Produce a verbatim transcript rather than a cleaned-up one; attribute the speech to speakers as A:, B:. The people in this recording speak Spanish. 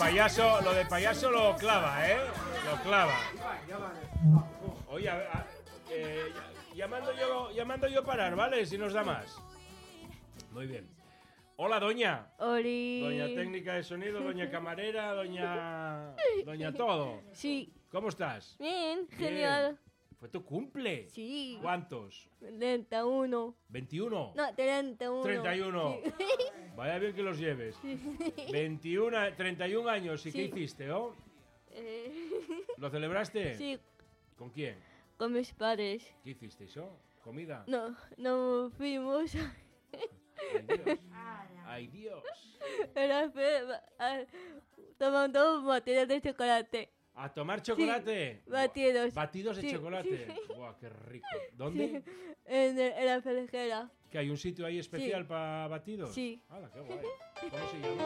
A: payaso, lo de payaso lo clava, ¿eh? Lo clava. Oye, a ver, a- eh, llamando yo, llamando yo parar, ¿vale? Si nos da más. Muy bien. Hola, doña.
B: Oli.
A: Doña técnica de sonido, doña camarera, doña... Doña todo.
B: Sí.
A: ¿Cómo estás?
B: Bien,
A: Bien.
B: genial.
A: ¿Fue tu cumple?
B: Sí.
A: ¿Cuántos?
B: treinta y uno.
A: ¿veintiuno?
B: No, treinta y uno.
A: treinta y uno.
B: Sí.
A: Vaya bien que los lleves. veintiuno, treinta y un años. ¿Y qué
B: Sí.
A: hiciste, oh?
B: Eh,
A: ¿Lo celebraste?
B: sí,
A: ¿Con quién?
B: con mis padres.
A: ¿Qué hicisteis, oh? ¿Comida?
B: No, no fuimos
A: ¡Ay, Dios! ¡Ay, Dios!
B: a la fe a- tomando batidos de chocolate.
A: ¿A tomar chocolate?
B: Sí, batidos.
A: Batidos de
B: Sí,
A: chocolate. Buah, qué rico. ¿Dónde?
B: En, el- en la felejera.
A: ¿Que hay un sitio ahí especial para batidos?
B: Sí.
A: ¡Hala, qué guay! ¿Cómo se llama?